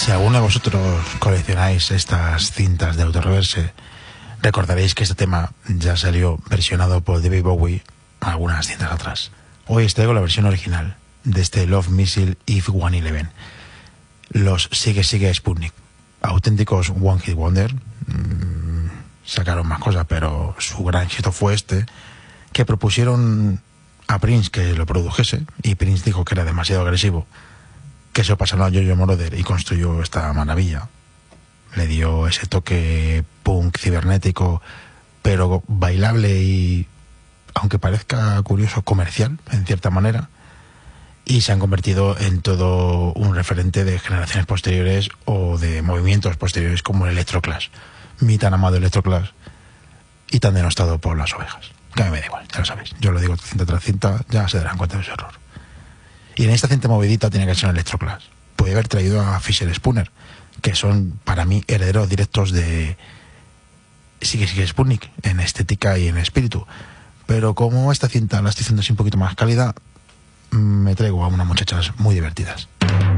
Si alguno de vosotros coleccionáis estas cintas de Autoreverse, recordaréis que este tema ya salió versionado por David Bowie algunas cintas atrás. Hoy os traigo la versión original de este Love Missile If 111. Los Sigue Sigue Sputnik, auténticos One Hit Wonder. Sacaron más cosas, pero su gran éxito fue este, que propusieron a Prince que lo produjese, y Prince dijo que era demasiado agresivo, que se lo pasaron a Giorgio Moroder y construyó esta maravilla. Le dio ese toque punk cibernético, pero bailable y, aunque parezca curioso, comercial, en cierta manera, y se han convertido en todo un referente de generaciones posteriores o de movimientos posteriores como el Electroclash, mi tan amado Electroclash y tan denostado por las ovejas. Que a mí me da igual, ya lo sabéis, yo lo digo cinta tras cinta, ya se darán cuenta de su error. Y en esta cinta movidita tiene que ser un Electroclash. Puede haber traído a Fisher Spooner, que son para mí herederos directos de Sigue Sigue Sputnik en estética y en espíritu, pero como esta cinta la estoy haciendo así un poquito más cálida, me traigo a unas muchachas muy divertidas.